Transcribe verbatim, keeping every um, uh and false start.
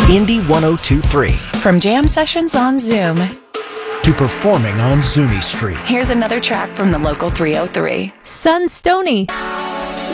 Indy one oh two point three. From jam sessions on Zoom to performing on Zuni Street. Here's another track from the local three oh three. Sun Stony.